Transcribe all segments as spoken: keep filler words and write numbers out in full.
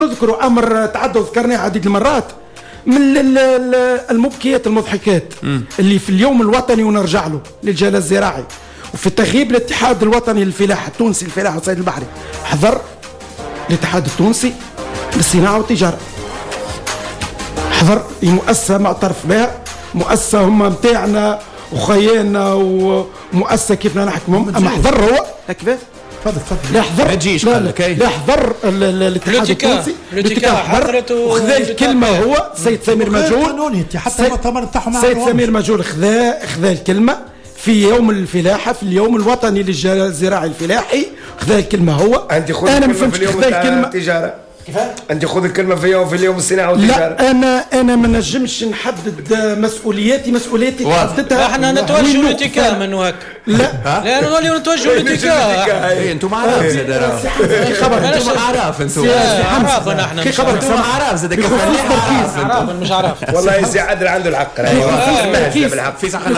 نذكر امر تعدى ذكرناه عديد المرات من المبكيات المضحكات م. اللي في اليوم الوطني ونرجع له للجلاله الزراعي وفي تغييب الاتحاد الوطني للفلاحه التونسي الفلاحه والصيد البحري. حضر الاتحاد التونسي للصناعه والتجاره، حضر مؤسسه معترف بها، مؤسسه هم متاعنا وخيانا ومؤسسه كيفنا نحكمهم، اما حضر هو هكذا. تفضل تفضل. لا حضر، ما تجيش قال لك لا حضر الاتحاد التونسي لوتيكا حضرت وخذا الكلمه هو السيد سمير مجول حتى المؤتمر تاعهم السيد سمير مجول خذا خذا الكلمه في يوم الفلاحه في اليوم الوطني للجلاله الزراعي الفلاحي، خذا الكلمه هو. انا ما فهمتش خذا الكلمه التجاره كيفاه انت خذ الكلمه في يوم في اليوم الصناعه والتجاره. لا انا انا ما نجمش نحدد مسؤولياتي مسؤولياتي تحددها. احنا نتوجهوا لوتيكا منو هكا. لا لا نوليو نتوجهوا لوتيكا. اي انتم اعراف زاد في خبر انتم اعراف انتم اعراف احنا في خبر انتم اعراف زاد كيف اعراف مش اعراف. والله يا سي عادل عنده الحق. بالحق في صح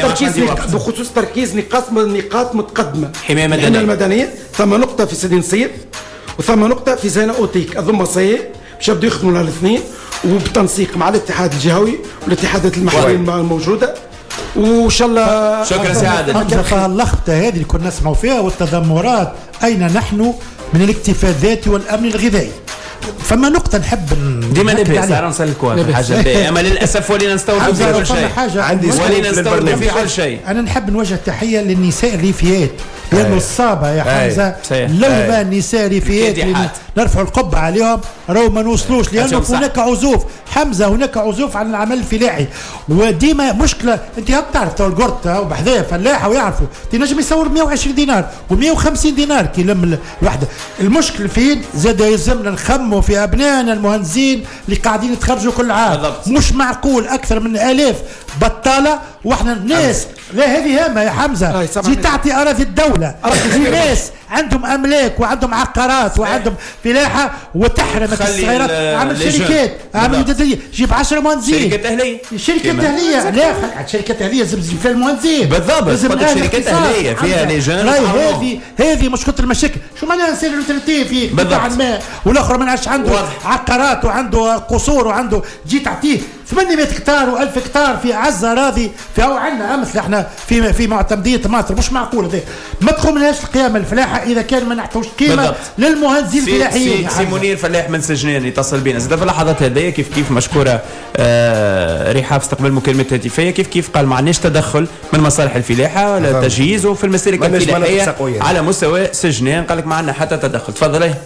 بخصوص تركيز نقاط نقاط متقدمه حمايه مدنيه المدنيه. ثم نقطه في سيدي نصير وثم نقطة في زينة أوتيك. أظن مصايب باش يبدو يخدموا الاثنين وبالتنسيق مع الاتحاد الجهوي والاتحادات المحلية الموجودة وإن شاء الله. شكرا سي عادل. فاللخبطة هذه اللي كنا نسمعوا فيها والتذمرات، أين نحن من الاكتفاء الذاتي والأمن الغذائي؟ فما نقطة نحب ديما نبي صار نسلكوها في حاجة باهية، أما للأسف ولينا نستوردوا فيها كل شيء. عندي ولينا نستوردوا فيها كل شيء. أنا نحب نوجه تحية للنساء الريفيات لأنه الصعبة يا حمزة لو ما النساء الريفيات نرفع القبعة عليهم راهو ما نوصلوش، لأنه هناك عزوف حمزة، هناك عزوف عن العمل الفلاحي وديما مشكلة. أنت هاك تعرف تو القرط وبحذايا فلاحة ويعرفوا تنجم يصور مئة وعشرين دينار ومئة وخمسين دينار كي لم الوحدة. المشكل فين زاد يلزمنا نخموا في أبنائنا المهندسين اللي قاعدين يتخرجوا كل عام. مش معقول أكثر من آلاف بطالة واحنا الناس. لا هذه هامة يا حمزة، جي تعطي أراضي الدولة ناس عندهم أملاك وعندهم عقارات وعندهم فلاحة وتحرمك الصغيرات. عمل شركات عمل مددية جيب عشرة مهندسين. شركة أهلية شركة أهلية لا شركة أهلية لازم تجيب فيها المهندسين بالضبط. شركات أهلية فيها لجان. هذه هذه مشكلة المشاكل. شو معناها نسير الوترتي في قطاع ما والآخر ما عادش عنده عقارات وعنده قصور وعنده جي تعطيه ثمانمئة هكتار وألف هكتار في أعز أراضي في أو عندنا أمثل احنا في في معتمدية مصر. مش معقول هذا ما تقومناش القيامة الفلاحة إذا كان ما نعطوش قيمة للمهندسين الفلاحيين. سي منير فلاح من سجنان يتصل بنا زاد في اللحظات هذه كيف كيف مشكورة آه رحاب استقبل مكالمة هاتفية كيف كيف قال ما عندناش تدخل من مصالح الفلاحة ولا تجهيزه في المسالك الفلاحية على مستوى سجنان. قال لك ما عندنا حتى تدخل. تفضل. ايه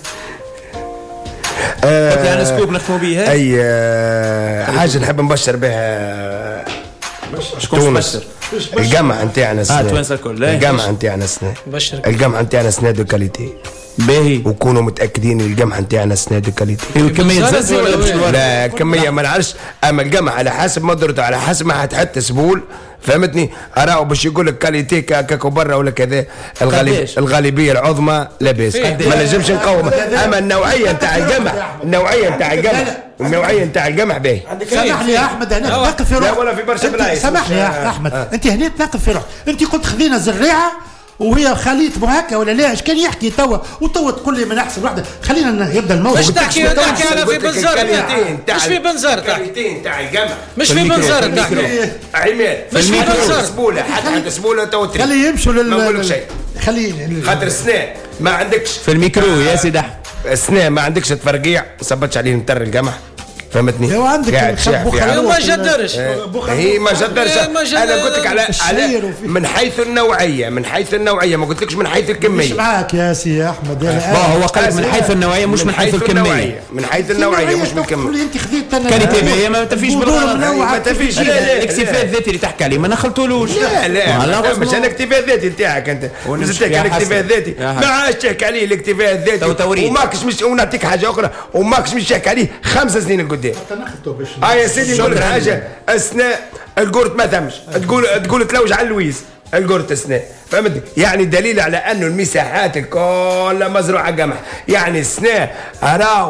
آه يعني سكوب نختموا بيها اي آه حاجه نحب نبشر بها شكون تبشر الجامعه نتاعنا اه توانسه الكل. الجامعه نتاعنا سنه بشر الجامعه نتاعنا سنه دو كاليتي باهي وكونوا متاكدين الجامعه نتاعنا سنه دو كاليتي. الكميه زاد ولا مش لا الكميه ما نعرفش، اما الجامعه على حسب مقدرته على حسب ما حتحط سبول فهمتني. اراو باش يقول لك كاليتي كاكو برا ولا كذا الغالب الغالبيه العظمى لاباس ما نجمش نقاوم. اما النوعيه نتاع الجامعه النوعيه نتاع الجامعه النوعيه نتاع الجامعه باهي. سامحني يا احمد هنا تناقض في روح. لا ولا في برشا بلايص. سامحني يا احمد آه. انت هنا تناقض في روح. انت قلت خذينا زريعه وهي خليت هكا ولا لا اش كان يحكي توا وتوا تقول لي من احسن وحده. خلينا يبدا الموضوع. مش تحكي تحكي انا في بنزرت مش في بنزرت الكاليتين تاع الجامعه مش في بنزرت تحكي عماد مش في بنزرت سبوله حتى عند سبوله تو تري خليه يمشوا لل ما نقول لك شيء خليه خاطر السنه ما عندكش في الميكرو يا سيدي السنه ما عندكش تفرقيع ما صبتش عليه متر الجامعه فهمتني. هو عندك ما جدرش هي ما جدرش. انا قلت لك على على من حيث النوعيه من حيث النوعيه ما قلتلكش من حيث الكميه. مش معاك يا سي احمد. هو قال من حيث النوعيه مش من حيث الكميه. من حيث النوعيه مش من الكميه. انت خذيت انا كاليتي باهيه ما تفيش بالغلط ما تفيش. الاكتفاء الذاتي اللي تحكي عليه ما نخلطولوش. لا لا مش انا الاكتفاء الذاتي نتاعك انت نزلت لك الاكتفاء الذاتي ما عادش تحكي عليه الاكتفاء الذاتي وماكش مش ونعطيك حاجه اخرى وماكش مش تحكي عليه خمس سنين قدام. اه يا سيدي نقول لك حاجه اثناء القرط ما ثمش تقول تقول تلوج على اللويز القرط اثناء فهمت يعني دليل على انه المساحات الكل مزروعه قمح يعني اثناء راهو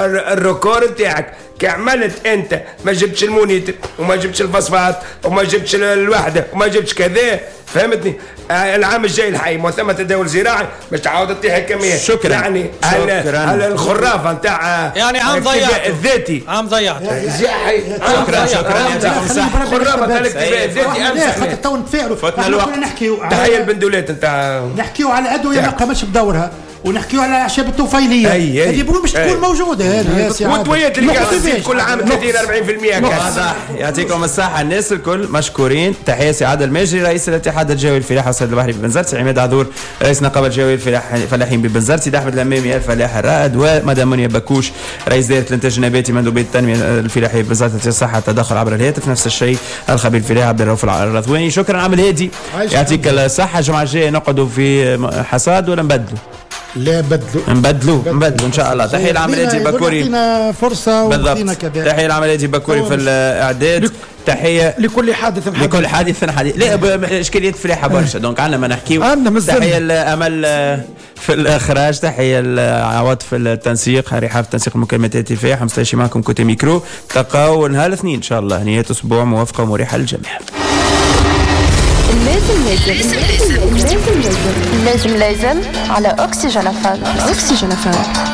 الركور نتاعك كي عملت انت ما جبتش المونيتر وما جبتش الفوسفات وما جبتش الوحده وما جبتش كذا فهمتني. العام الجاي الحي مثمة تداول زراعي باش تعاود تطيح الكميات. شكرا يعني على الخرافه نتاع يعني عام ضيعت الذاتي عام ضيعت شكرا شكرا يعطيكم الصحه. خرافه تاع الاكتفاء الذاتي امس خاطر تو نتفاعلوا فاتنا الوقت نحكيو تحيه البندولات نتاع نحكيو على ادويه ما قامتش بدورها ونحكيو على الاعشاب الطفيليه هذه باش تكون موجوده هذه يا سي والدويات اللي قاعد تزيد كل عام ثلاثين أربعين بالمئة. واضح. يعطيكم الصحه الناس الكل مشكورين. تحيه سي عادل الماجري رئيس الاتحاد الجوي الفلاحه والصيد البحري ببنزرت، عماد عذور رئيس نقابه الجوي الفلاحين ببنزرت، سيد احمد الامامي الفلاح الرائد، ومدام منيا بكوش رئيس دائره الانتاج النباتي مندوبيه التنميه الفلاحيه ببنزرت الصحه التدخل عبر الهاتف. نفس الشيء الخبير الفلاحي عبد الرؤوف الرضواني. شكرا عم الهادي يعطيك الصحه. الجمعه الجايه نقعدوا في حصاد ولا نبدلوا؟ لا بدلوا نبدلوا نبدلوا ان شاء الله. تحيه العملياتي بكوري يعطينا فرصه ويعطينا كذا. تحيه العملياتي بكوري في الاعداد. تحيه لكل حادث حديث لكل حادث حديث. لا اشكاليه فلاحه برشا دونك عندنا ما نحكيو. تحيه الامل في الاخراج، تحيه العوض في التنسيق، رحاب تنسيق المكالمات الهاتفيه. حمزه الشي معكم كوتي ميكرو. تلقاو نهار الاثنين ان شاء الله. نهايه اسبوع موافقه ومريحه للجميع. لازم لازم لازم لازم لازم لازم على أكسجين أفهم. أكسجين أفهم.